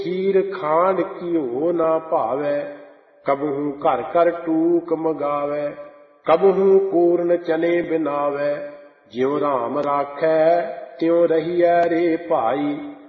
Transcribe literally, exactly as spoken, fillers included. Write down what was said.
खीर खांड घिओ ना भावै, कबहू घर घर टूक मगावै, कबहू पूर्ण चने बिनावै, ज्यों राम राखै त्यों रहियै रे भाई।